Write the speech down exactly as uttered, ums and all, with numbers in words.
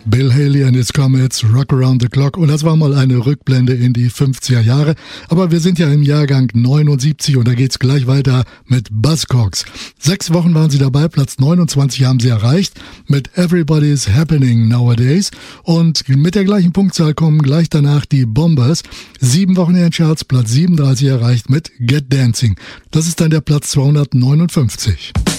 Bill Haley and his Comets, Rock Around the Clock. Und das war mal eine Rückblende in die fünfziger Jahre. Aber wir sind ja im Jahrgang neunundsiebzig und da geht's gleich weiter mit Buzzcocks. Sechs Wochen waren sie dabei, Platz neunundzwanzig haben sie erreicht mit Everybody's Happening Nowadays. Und mit der gleichen Punktzahl kommen gleich danach die Bombers. Sieben Wochen in den Charts, Platz siebenunddreißig erreicht mit Get Dancing. Das ist dann der Platz zweihundertneunundfünfzig.